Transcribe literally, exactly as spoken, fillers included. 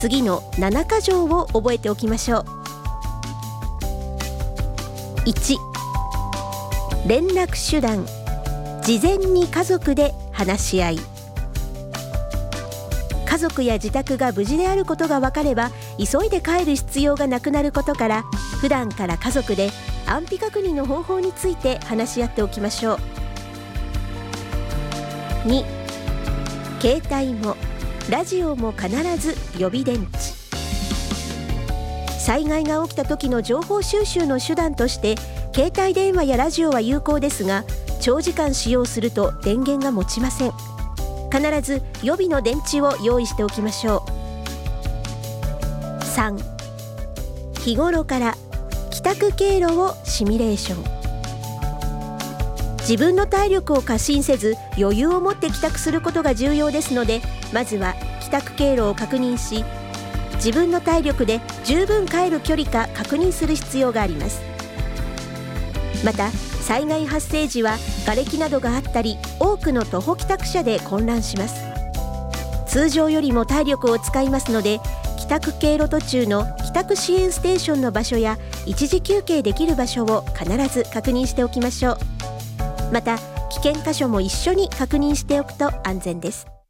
次のななか条を覚えておきましょう。いち、連絡手段、事前に家族で話し合い。家族や自宅が無事であることが分かれば急いで帰る必要がなくなることから、普段から家族で安否確認の方法について話し合っておきましょう。に、携帯もラジオも必ず予備電池。災害が起きた時の情報収集の手段として携帯電話やラジオは有効ですが、長時間使用すると電源が持ちません。必ず予備の電池を用意しておきましょう。さん、日頃から帰宅経路をシミュレーション。自分の体力を過信せず余裕を持って帰宅することが重要ですので、まずは帰宅経路を確認し、自分の体力で十分帰る距離か確認する必要があります。また災害発生時は瓦礫などがあったり、多くの徒歩帰宅者で混乱します。通常よりも体力を使いますので、帰宅経路途中の帰宅支援ステーションの場所や一時休憩できる場所を必ず確認しておきましょう。また危険箇所も一緒に確認しておくと安全です。